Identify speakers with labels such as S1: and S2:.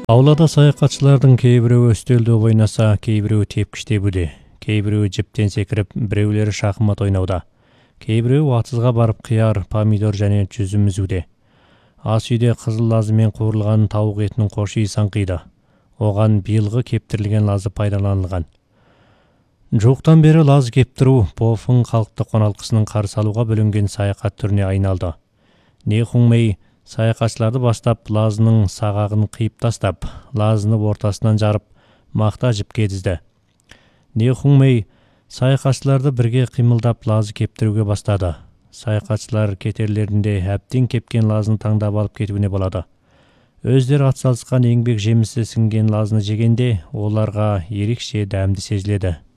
S1: Аулада саякатчылардын кээ бирөө өстөлдө ойнаса, кээ бирөө тепкичтебуде, кээ бирөө жиптен секирип, биреулери шахмат ойнауда, кээ бирөө атызга барып кыяр, помидор жане жүзүм үзүүде. Ас үйдө кызыл лазы менен куурулган табук этинин кош ii саңкыйда. Оган быйылгы кептирилген лазы пайдаланылган. Жуктан бери лаз кептирүү Бофың калктык коналкысынын каршы алууга бөлүнгөн саякат түрүнө айналды. Не Хуңмэй саякатчыларды баштап лазынын сагагын кыйып тастап, лазыны ортасынан жарып, макта жипке тизди. Не Хуңмэй саякатчыларды бирге кыймылдап лазы кептирүүгө баштады. Саякатчылар кетерлеринде әбден кепкен лазыны таңдап алып кетүүнө болду. Өздері атсалышкан еңбек жемиси сиңген лазыны жегенде оларга эрикче дәмди сезиледі.